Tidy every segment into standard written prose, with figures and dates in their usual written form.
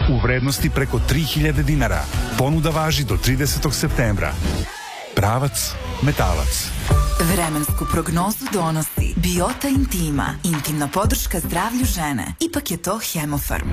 u vrednosti preko 3000 dinara. Ponuda važi do 30. septembra. Pravac Metalac. Vremensku prognozu donosi Biota Intima, intimna podrška zdravlju žene. Ipak je to Hemofarm.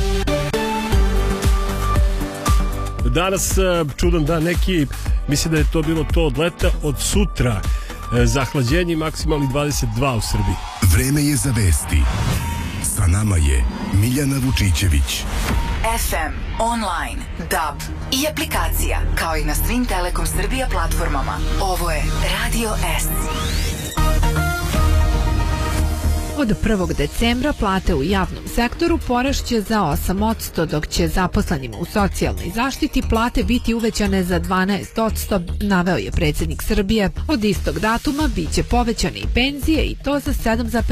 Danas čudan dan neki, mislim da je to bilo to od leta. Od sutra zahlađenje maksimalni 22 u Srbiji. Vreme je za vesti. Sa nama je Miljana Vučićević. FM, online, DAB i aplikacija, kao i na svim Telekom Srbija platformama. Ovo je Radio S. Od 1. decembra plate u javnom sektoru porešće za 8%, dok će zaposlenima u socijalnoj zaštiti plate biti uvećane za 12%, naveo je predsjednik Srbije. Od istog datuma biće povećane i penzije i to za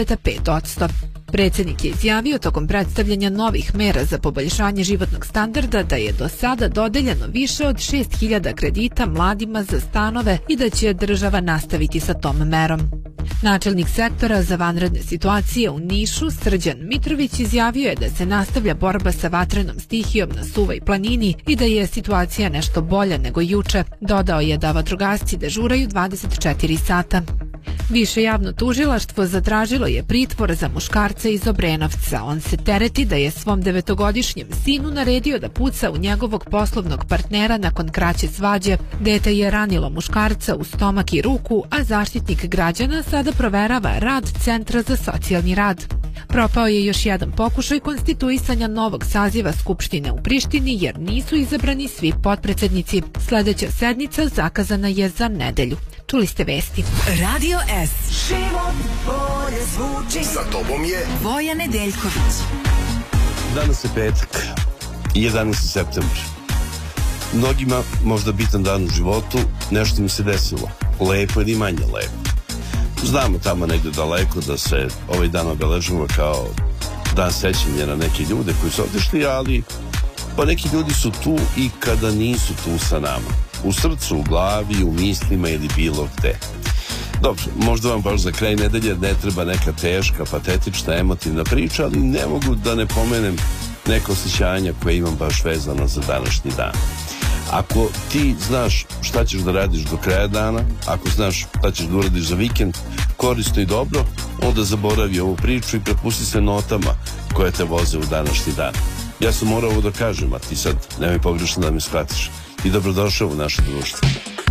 7,5%. Predsjednik je izjavio tokom predstavljanja novih mera za poboljšanje životnog standarda da je do sada dodeljeno više od 6.000 kredita mladima za stanove i da će država nastaviti sa tom merom. Načelnik sektora za vanredne situacije u Nišu, Srđan Mitrović, izjavio je da se nastavlja borba sa vatrenom stihijom na Suvoj planini i da je situacija nešto bolja nego juče. Dodao je da vatrogasci dežuraju 24 sata. Više javno tužilaštvo zatražilo je pritvor za muškarca iz Obrenovca. On se tereti da je svom 9-godišnjem sinu naredio da puca u njegovog poslovnog partnera nakon kraće svađe. Dete je ranilo muškarca u stomak i ruku, a zaštitnik građana sada proverava rad Centra za socijalni rad. Propao je još jedan pokušaj konstituisanja novog saziva Skupštine u Prištini jer nisu izabrani svi potpredsednici. Sljedeća sednica zakazana je za nedelju. Čuli ste vesti. Radio S. Život bolje zvuči. Sa tobom je Voja Nedeljković. Danas je petak, 11. septembar. Mnogima možda bitan dan u životu, nešto mi se desilo. Lepo ili manje lepo. Znamo tamo negdje daleko da se ovaj dan obeležava kao dan sećanja na neke ljude koji su otišli, ali pa neki ljudi su tu i kada nisu tu sa nama. U srcu, u glavi, u mislima ili bilo gde. Dobro, možda vam baš za kraj nedelje ne treba neka teška, patetična, emotivna priča, ali ne mogu da ne pomenem neka osjećanja koje imam baš vezano za današnji dan. Ako ti znaš šta ćeš da radiš do kraja dana, ako znaš šta ćeš da uradiš za vikend, korisno i dobro, onda zaboravi ovu priču i prepusti se notama koje te voze u današnji dan. Ja sam morao ovo da kažem, a ti sad nemoj pogrešno da me shvatiš. I dobrodošao u naše društvo.